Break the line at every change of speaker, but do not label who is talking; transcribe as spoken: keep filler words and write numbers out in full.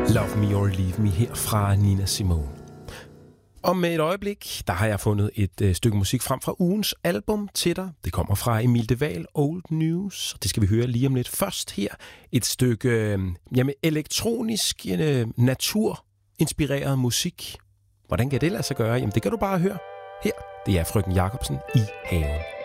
Love Me or Leave Me her fra Nina Simone. Og med et øjeblik, der har jeg fundet et øh, stykke musik frem fra ugens album til dig. Det kommer fra Emil de Waal, Old News, og det skal vi høre lige om lidt. Først her et stykke øh, jamen, elektronisk, øh, naturinspireret musik. Hvordan kan det lade sig gøre? Jamen det kan du bare høre her. Det er Frøken Jacobsen i haven.